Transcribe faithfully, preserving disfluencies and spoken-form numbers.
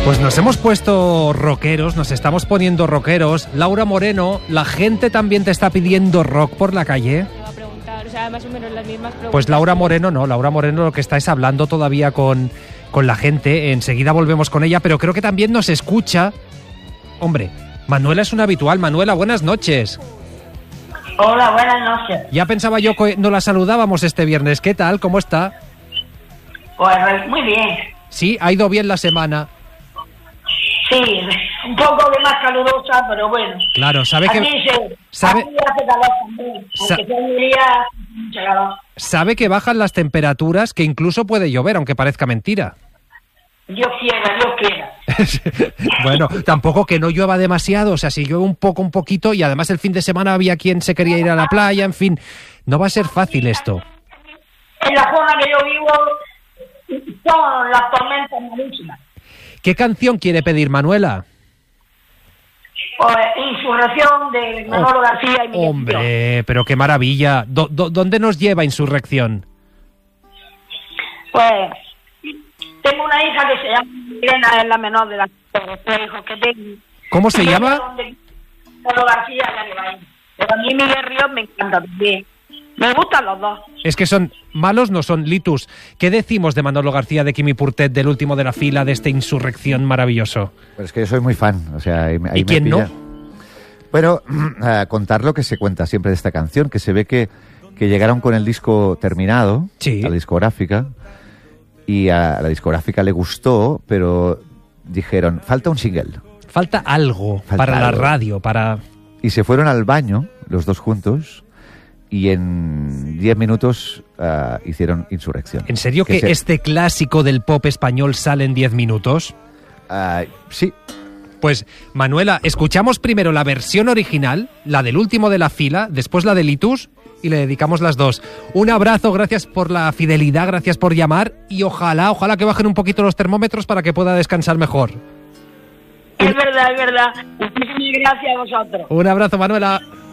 Pues nos hemos puesto rockeros, nos estamos poniendo rockeros. Laura Moreno, ¿la gente también te está pidiendo rock por la calle? Me va a preguntar, o sea, más o menos las mismas preguntas. Pues Laura Moreno no, Laura Moreno lo que está es hablando todavía con, con la gente. Enseguida volvemos con ella, pero creo que también nos escucha. Hombre, Manuela es una habitual. Manuela, buenas noches. Hola, buenas noches. Ya pensaba yo que no la saludábamos este viernes. ¿Qué tal? ¿Cómo está? Pues muy bien. Sí, ha ido bien la semana. Sí, un poco de más calurosa, pero bueno. Claro, sabe que... Aquí se, sabe, aquí hace calor también, sa, aunque sea un día, mucha calor. Sabe que bajan las temperaturas, que incluso puede llover, aunque parezca mentira. Dios quiera, Dios quiera. Bueno, tampoco que no llueva demasiado, o sea, si llueve un poco, un poquito, y además el fin de semana había quien se quería ir a la playa, en fin, no va a ser fácil esto. En la zona que yo vivo son las tormentas malísimas. ¿Qué canción quiere pedir, Manuela? Pues Insurrección de Manolo oh, García y Miguel. Hombre, pero qué maravilla. Do, do, ¿Dónde nos lleva Insurrección? Pues tengo una hija que se llama Elena, es la menor de las tres hijos que tengo. ¿Cómo se llama? Manolo García, ya que va ahí. Pero a mí Miguel Ríos me encanta también. Me gustan los dos. Es que son malos, no son litus. ¿Qué decimos de Manolo García, de Quimi Portet, del último de la fila, de esta Insurrección maravilloso? Pues es que yo soy muy fan. O sea, ahí, ahí ¿Y quién me no? Bueno, uh, contar lo que se cuenta siempre de esta canción, que se ve que, que llegaron con el disco terminado, sí, a la discográfica, y a la discográfica le gustó, pero dijeron, falta un single. Falta algo falta para algo. La radio, para... Y se fueron al baño, los dos juntos, y en diez minutos uh, hicieron Insurrección. ¿En serio que, que se... este clásico del pop español sale en diez minutos? Uh, sí. Pues, Manuela, escuchamos primero la versión original, la del último de la fila, después la de Litus, y le dedicamos las dos. Un abrazo, gracias por la fidelidad, gracias por llamar, y ojalá, ojalá que bajen un poquito los termómetros para que pueda descansar mejor. Es verdad, es verdad. Muchísimas gracias a vosotros. Un abrazo, Manuela.